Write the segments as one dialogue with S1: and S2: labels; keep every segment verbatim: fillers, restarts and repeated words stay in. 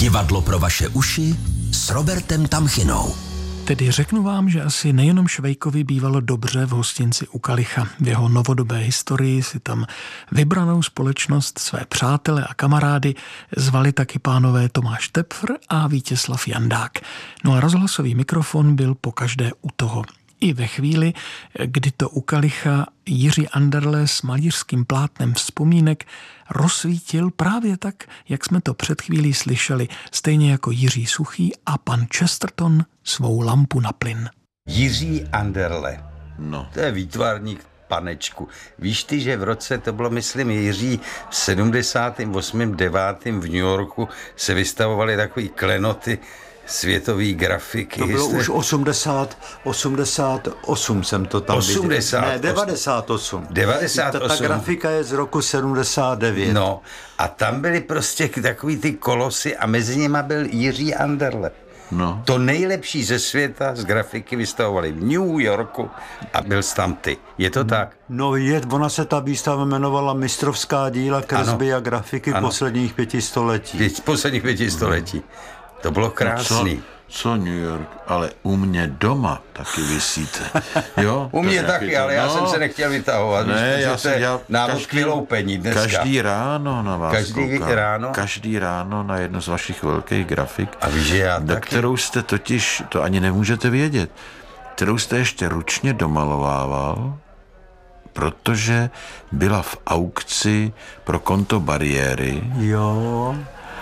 S1: Divadlo pro vaše uši s Robertem Tamchinou.
S2: Tedy řeknu vám, že asi nejenom Švejkovi bývalo dobře v hostinci u Kalicha. V jeho novodobé historii si tam vybranou společnost, své přátele a kamarády zvali taky pánové Tomáš Tepfr a Vítězslav Jandák. No a rozhlasový mikrofon byl pokaždé u toho. I ve chvíli, kdy to u Kalicha Jiří Anderle s malířským plátnem vzpomínek rozsvítil právě tak, jak jsme to před chvílí slyšeli, stejně jako Jiří Suchý a pan Chesterton svou lampu na plyn.
S3: Jiří Anderle,
S4: no.
S3: To je výtvarník, panečku. Víš ty, že v roce, to bylo myslím Jiří, v sedmdesátém osmém devátém v New Yorku se vystavovaly takový klenoty světový grafiky.
S4: To bylo
S3: jste...
S4: už osmdesát, osmdesát osm jsem to tam
S3: osmdesát
S4: viděl. Ne, devadesát osm.
S3: devadesát osm.
S4: Ta, ta grafika je z roku sedmdesát devět.
S3: No, a tam byly prostě takový ty kolosy a mezi nimi byl Jiří Anderle.
S4: No.
S3: To nejlepší ze světa z grafiky vystavovali v New Yorku a byl jsi tam ty. Je to tak?
S4: No je, ona se ta výstava jmenovala Mistrovská díla kresby ano. a grafiky ano. posledních pěti století.
S3: Pět, posledních pěti století. To bylo krásný.
S5: No co, co New York, ale u mě doma taky visíte. Jo?
S3: U mě taky, to, ale já no, jsem se nechtěl vytahovat.
S5: Ne,
S3: víš,
S5: já jsem já
S3: návod k vyloupení dneska.
S5: Každý ráno na vás
S3: Každý
S5: koukám.
S3: ráno?
S5: Každý ráno na jednu z vašich velkých grafik.
S3: A víš, že já
S5: na
S3: taky.
S5: Kterou jste totiž, to ani nemůžete vědět, kterou jste ještě ručně domalovával, protože byla v aukci pro konto Bariéry.
S4: Jo.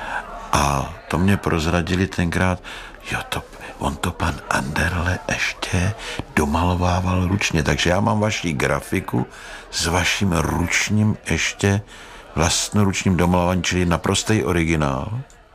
S5: A to mě prozradili tenkrát, jo, to, on to pan Anderle ještě domalovával ručně, takže já mám vaši grafiku s vaším ručním ještě vlastnoručním domalováním, čili naprostý originál.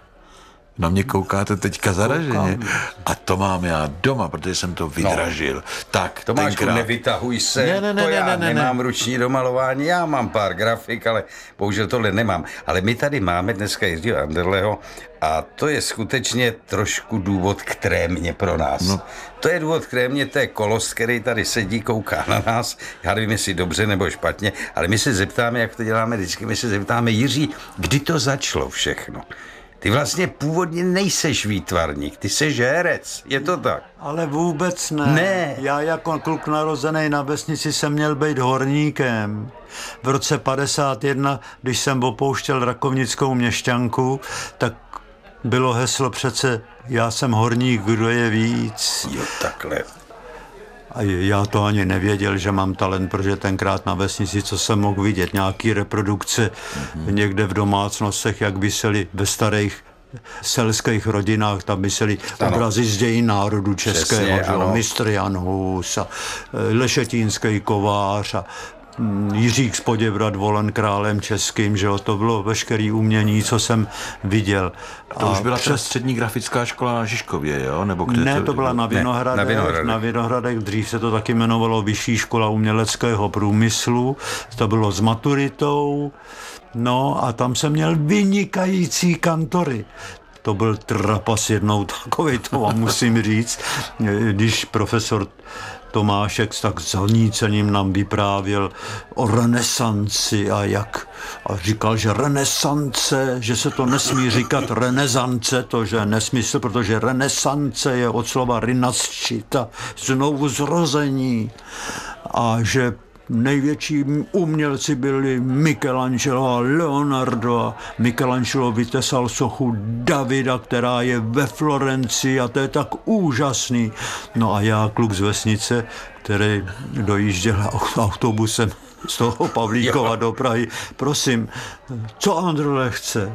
S5: Na mě koukáte teďka zaraženě. A to mám já doma, protože jsem to vydražil. No. Tak,
S3: Tomášku,
S5: tenkrát...
S3: nevytahuj se,
S5: ne, ne, ne,
S3: to já
S5: ne, ne,
S3: nemám
S5: ne.
S3: ruční domalování, já mám pár grafik, ale bohužel tohle nemám. Ale my tady máme dneska Jiřího Anderleho a to je skutečně trošku důvod k trémě pro nás. No. To je důvod k trémě, to je kolos, který tady sedí, kouká na nás. Já nevím, jestli dobře nebo špatně, ale my se zeptáme, jak to děláme vždycky, my se zeptáme, Jiří, kdy to začalo všechno? Ty vlastně původně nejseš výtvarník, ty seš herec, je to tak?
S4: Ale vůbec ne.
S3: Ne.
S4: Já jako kluk narozený na vesnici jsem měl být horníkem. V roce padesát jedna, když jsem opouštěl rakovnickou měšťanku, tak bylo heslo přece já jsem horník, kdo je víc.
S3: Jo, takhle.
S4: A já to ani nevěděl, že mám talent, protože tenkrát na vesnici, co jsem mohl vidět, nějaký reprodukce mm-hmm. někde v domácnostech, jak visely ve starých selských rodinách, tam visely obrazy z dějin národu českého, že? Mistr Jan Hus a Lešetínský kovář a Jiřík z Poděbrad volen králem českým, že jo, to bylo veškerý umění, co jsem viděl.
S5: A to a už byla přes... střední grafická škola na Žižkově, jo? Nebo kde
S4: ne,
S5: to...
S4: to byla na Vinohradech,
S3: ne, na Vinohradech.
S4: Na Vinohradech, dřív se to taky jmenovalo Vyšší škola uměleckého průmyslu, to bylo s maturitou, no a tam jsem měl vynikající kantory. To byl trapas jednou takovej, to vám musím říct, když profesor Tomášek s tak zanícením nám vyprávěl o renesanci a jak a říkal, že renesance, že se to nesmí říkat renesance, to že je nesmysl, protože renesance je od slova rinascita, znovu zrození a že největší umělci byli Michelangelo a Leonardo a Michelangelo vytesal sochu Davida, která je ve Florencii a to je tak úžasný. No a já, kluk z vesnice, který dojížděl autobusem z toho Pavlíkova do Prahy, prosím, co Anderle chce?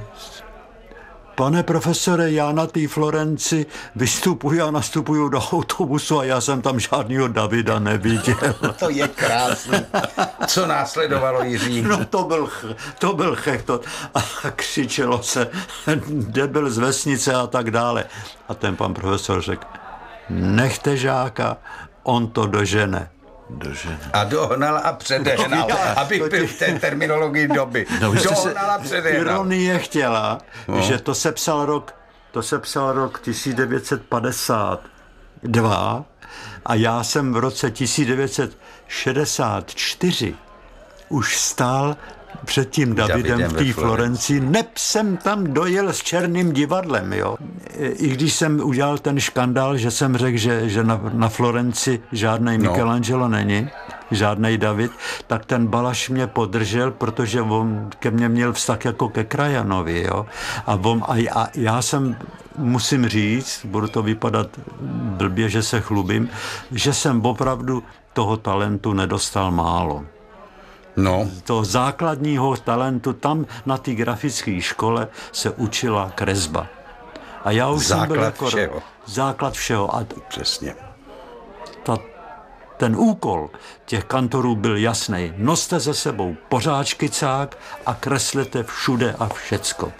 S4: Pane profesore, já na té Florenci vystupuji a nastupuju do autobusu a já jsem tam žádnýho Davida neviděl.
S3: To je krásné. Co následovalo, Jiří?
S4: No to byl, to byl chechtot a křičelo se debil z vesnice a tak dále. A ten pan profesor řekl, nechte žáka, on to dožene.
S5: Dožene.
S3: A dohnal a předehnal,
S4: no,
S3: abych byl v té terminologii doby.
S5: No,
S3: dohnal a předehnal.
S4: Ironie chtěla, no. že to se psal rok, to se psal rok tisíc devět set padesát dva a já jsem v roce tisíc devět set šedesát čtyři už stál před tím Davidem,
S3: Davidem
S4: v té
S3: ve
S4: Florencii, neb jsem tam dojel s Černým divadlem, jo. I když jsem udělal ten škandál, že jsem řekl, že, že na, na Florenci žádnej
S3: No.
S4: Michelangelo není, žádnej David, tak ten Balaš mě podržel, protože on ke mně měl vztah jako ke krajanovi, jo. A, on, a, a já jsem, musím říct, budu to vypadat blbě, že se chlubím, že jsem opravdu toho talentu nedostal málo.
S3: No,
S4: Toho základního talentu, tam na té grafické škole se učila kresba. A já už jsem byl
S3: základ
S4: jako
S3: všeho.
S4: základ všeho. A
S3: Přesně.
S4: ta, ten úkol těch kantorů byl jasný. Noste ze sebou pořád škicák a kreslete všude a všecko.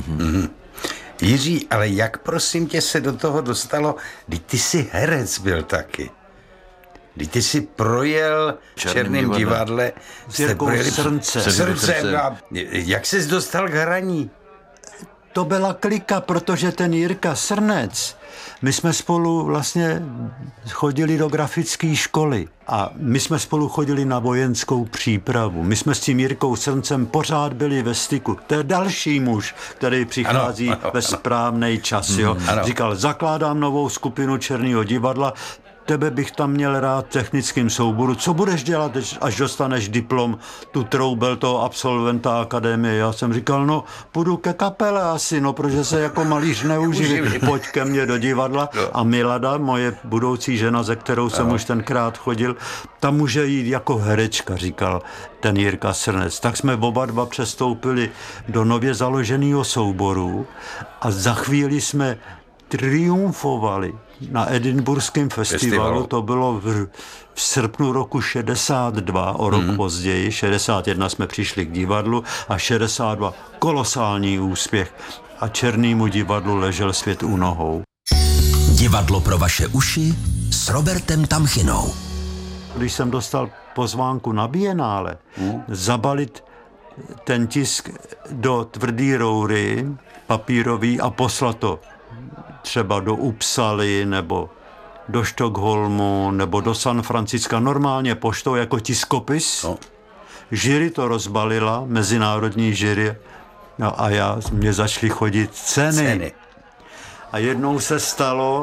S3: Jiří, ale jak prosím tě se do toho dostalo, když ty jsi herec byl taky. Když ty jsi projel v
S5: Černým
S3: Černém
S5: divadle.
S3: divadle,
S4: S Jirkou Srncem.
S3: Srncem.
S5: Srncem.
S3: A jak jsi dostal k hraní?
S4: To byla klika, protože ten Jirka Srnec, my jsme spolu vlastně chodili do grafické školy a my jsme spolu chodili na vojenskou přípravu. My jsme s tím Jirkou Srncem pořád byli ve styku. To je další muž, který přichází
S3: Ano, ano,
S4: ve správný čas. Jo.
S3: ano.
S4: Říkal, zakládám novou skupinu Černého divadla, tebe bych tam měl rád v technickém souboru. Co budeš dělat, až dostaneš diplom, tu troubel toho absolventa akademie? Já jsem říkal, no, půjdu ke kapele asi, no, protože se jako malíř neuživí. Pojď ke mně do divadla. A Milada, moje budoucí žena, ze kterou jsem už tenkrát chodil, tam může jít jako herečka, říkal ten Jirka Srnec. Tak jsme oba dva přestoupili do nově založeného souboru a za chvíli jsme triumfovali na Edinburghském festivalu,
S3: Festivalu.
S4: to bylo v, v srpnu roku šedesát dva, o rok mm. později, šedesát jedna jsme přišli k divadlu a šedesát dva kolosální úspěch a Černému divadlu ležel svět u nohou.
S1: Divadlo pro vaše uši s Robertem Tamchinou.
S4: Když jsem dostal pozvánku na Bienále, mm. zabalit ten tisk do tvrdý roury, papírový a poslat to třeba do Uppsaly nebo do Stockholmu nebo do San Franciska, normálně poštou jako tiskopis. No. Jury to rozbalila, mezinárodní jury, no a já, mě začaly chodit ceny.
S3: Ceny.
S4: A jednou se stalo,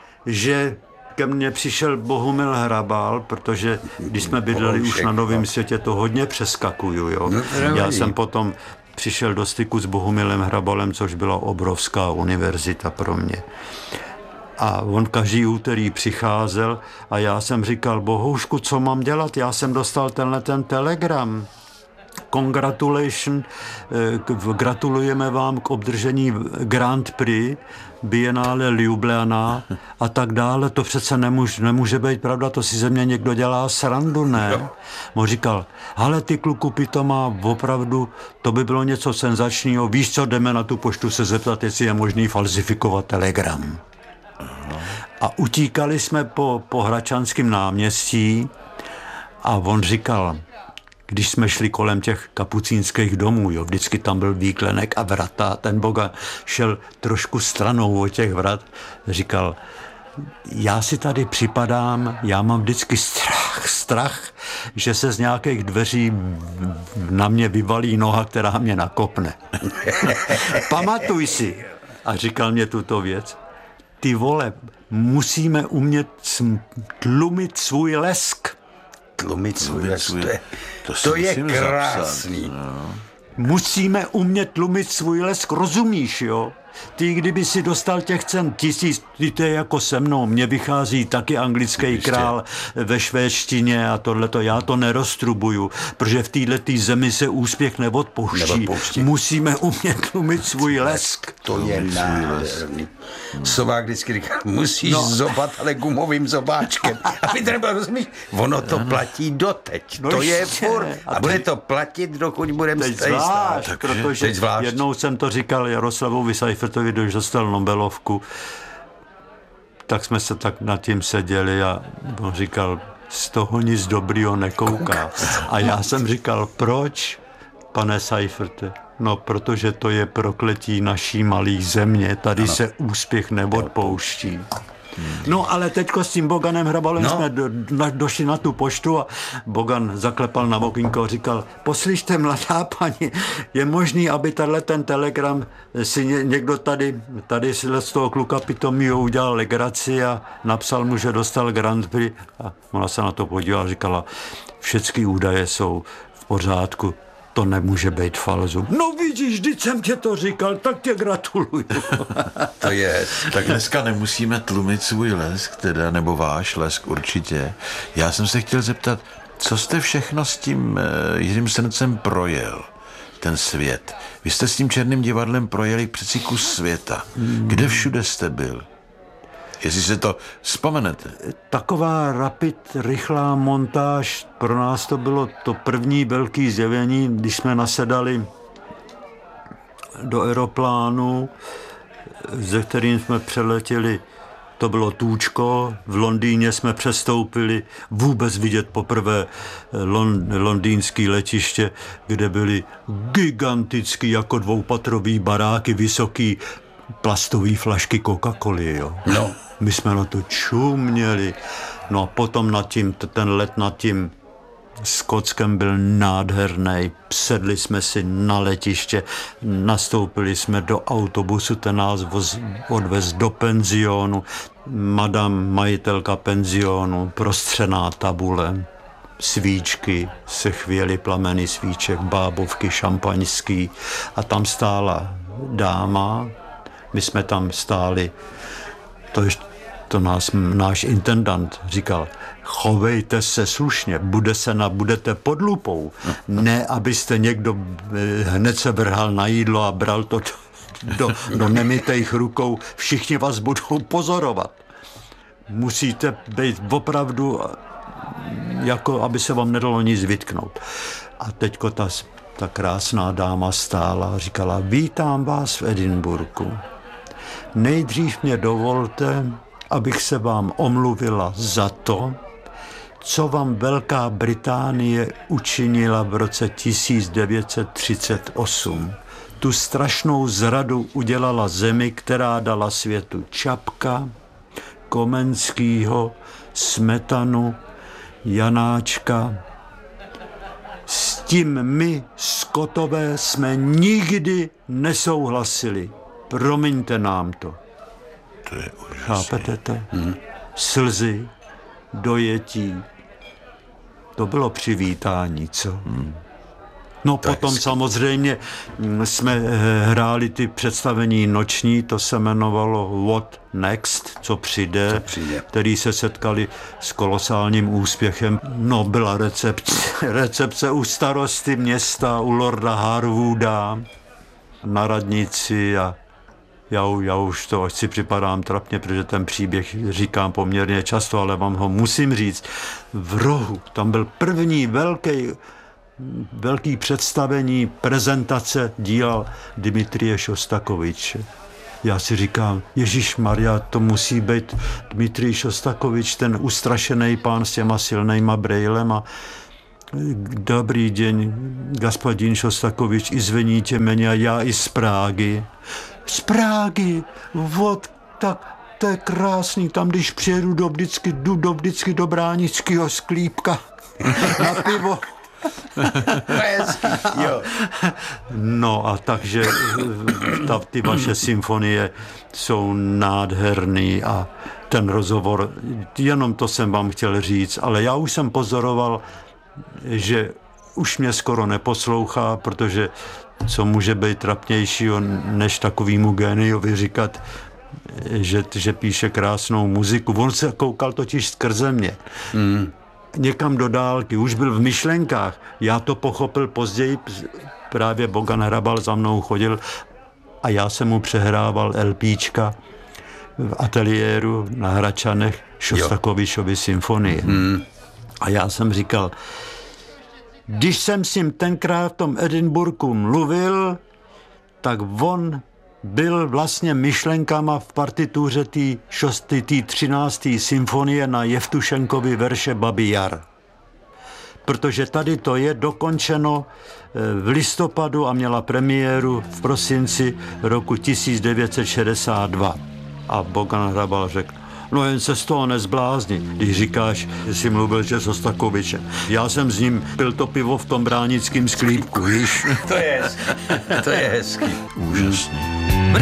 S4: že ke mně přišel Bohumil Hrabal, protože když jsme bydleli už na Novém Světě, to hodně přeskakuju, jo.
S3: No,
S4: já jsem potom přišel do styku s Bohumilem Hrabalem, což byla obrovská univerzita pro mě. A on každý úterý přicházel a já jsem říkal, Bohoušku, co mám dělat? Já jsem dostal tenhle ten telegram. Congratulation, gratulujeme vám k obdržení Grand Prix Biennále Ljubljana a tak dále. To přece nemůže, nemůže být pravda, to si ze mě někdo dělá srandu, ne? On říkal, ale ty kluku pitoma, opravdu, to by bylo něco senzačního. Víš co, jdeme na tu poštu se zeptat, jestli je možný falsifikovat telegram. A utíkali jsme po, po Hradčanském náměstí a on říkal, když jsme šli kolem těch kapucínských domů, jo, vždycky tam byl výklenek a vrata, ten Boga šel trošku stranou od těch vrat, říkal, já si tady připadám, já mám vždycky strach, strach, že se z nějakých dveří na mě vyvalí noha, která mě nakopne. Pamatuj si. A říkal mě tuto věc. Ty vole, musíme umět tlumit svůj lesk.
S3: Tlumit svůj lesk, to je,
S5: To si
S3: to je
S5: musím
S3: krásný.
S5: zapsat, no.
S4: Musíme umět tlumit svůj lesk, rozumíš, jo? Ty, kdyby si dostal těch cen tisíc, ty to je jako se mnou, mně vychází taky anglický
S5: Ještě.
S4: král ve švédštině a tohleto, já to neroztrubuju, protože v této zemi se úspěch neodpouští.
S3: Neodpouští.
S4: Musíme umět tlumit svůj lesk.
S3: To je nádherný. Sovák vždycky říká, musíš
S4: No.
S3: zobat, ale gumovým zobáčkem. A my třeba rozumíš, ono to platí doteď.
S4: No
S3: To je
S4: ještě.
S3: furt.
S4: A
S3: A
S4: teď-
S3: bude to platit, dokud budeme
S4: Teď
S3: tady
S4: zvlášť,
S3: stát.
S4: protože
S3: Teď zvlášť.
S4: jednou jsem to říkal Jaroslavovi Seifertovi, když dostal Nobelovku, tak jsme se tak nad tím seděli a on říkal, z toho nic dobrýho nekouká. A já jsem říkal, proč, pane Seiferte? No, protože to je prokletí naší malé země. Tady ano. se úspěch neodpouští. No ale teďko s tím Boganem Hrabalem
S3: No.
S4: jsme do, na, došli na tu poštu a Bogan zaklepal na okýnko a říkal, poslyšte, mladá paní, je možný, aby tenhle ten telegram si ně, někdo tady, tady si z toho kluka pitomího udělal legraci a napsal mu, že dostal Grand Prix. A ona se na to podívala a říkala, všechny údaje jsou v pořádku, to nemůže být falzu. No vidíš, vždyť jsem tě to říkal, tak tě gratuluju.
S3: To je.
S5: Tak dneska nemusíme tlumit svůj lesk, teda, nebo váš lesk určitě. Já jsem se chtěl zeptat, co jste všechno s tím uh, Jiřím Srncem projel, ten svět. Vy jste s tím Černým divadlem projeli přeci kus světa. Kde všude jste byl? Jestli se to vzpomenete.
S4: Taková rapid, rychlá montáž, pro nás to bylo to první velké zjevení, když jsme nasedali do aeroplánu, ze kterým jsme přeletěli, to bylo Tůčko, v Londýně jsme přestoupili vůbec vidět poprvé lon, londýnský letiště, kde byly gigantický jako dvoupatrový baráky, vysoký plastový flašky Coca-Coly, jo.
S3: No.
S4: My jsme na to čuměli. No a potom nad tím, ten let nad tím Skotskem byl nádherný. Sedli jsme si na letiště, nastoupili jsme do autobusu, ten nás voz, odvez do penzionu. Madam majitelka penzionu, prostřená tabule, svíčky, se chvěly plameny svíček, bábovky šampaňský a tam stála dáma, my jsme tam stáli, to ještě to nás, náš intendant říkal, chovejte se slušně, bude se na, budete pod lupou. Ne, abyste někdo hned se vrhal na jídlo a bral to do, do nemytejch rukou. Všichni vás budou pozorovat. Musíte být opravdu, jako aby se vám nedalo nic vytknout. A teďko ta, ta krásná dáma stála a říkala, vítám vás v Edinburghu. Nejdřív mě dovolte, abych se vám omluvila za to, co vám Velká Británie učinila v roce tisíc devět set třicet osm. Tu strašnou zradu udělala zemi, která dala světu Čapka, Komenskýho, Smetanu, Janáčka. S tím my, Skotové, jsme nikdy nesouhlasili. Promiňte nám to.
S5: To je úžasný.
S4: Chápete to? Hmm. Slzy, dojetí. To bylo přivítání, co? Hmm. No to potom samozřejmě jsme hráli ty představení noční, to se jmenovalo What Next, co přijde,
S3: co přijde,
S4: který se setkali s kolosálním úspěchem. No byla recepce, recepce u starosty města, u lorda Harwooda, na radnici a Já, já už to si připadám trapně, protože ten příběh říkám poměrně často, ale vám ho musím říct. V rohu, tam byl první velký, velký představení, prezentace díla Dimitrije Šostakoviče. Já si říkám, Ježišmarja, to musí být Dmitrij Šostakovič, ten ustrašený pán s těma silnejma brejlema. Dobrý den, gospodin Šostakovič, izveníte mě, já i z Prágy. Z Prágy, vod, tak to je krásný, tam když přijedu do vždycky, jdu do vždycky do bránického sklípka na pivo.
S3: jo.
S4: No a takže ta, ty vaše symfonie jsou nádherný a ten rozhovor, jenom to jsem vám chtěl říct, ale já už jsem pozoroval, že už mě skoro neposlouchá, protože co může být trapnějšího, než takovýmu géniovi říkat, že, že píše krásnou muziku. On se koukal totiž skrze mě. Mm. Někam do dálky, už byl v myšlenkách. Já to pochopil později, právě Bogan Hrabal za mnou chodil a já jsem mu přehrával LPčka v ateliéru na Hračanech Šostakovičovy symfonie. Mm. A já jsem říkal, když jsem s ním tenkrát v tom Edinburghu mluvil, tak on byl vlastně myšlenkama v partituře té třinácté symfonie na Jevtušenkovy verše Babí Jar. Protože tady to je dokončeno v listopadu a měla premiéru v prosinci roku tisíc devět set šedesát dva. A Bogan Hrabal řekl, No jen se z toho nezblázni, když říkáš, že jsi mluvil, že Šostakoviče. Já jsem s ním pil to pivo v tom bránickém sklípku, víš?
S3: To je hezký. To je hezký.
S5: Úžasný.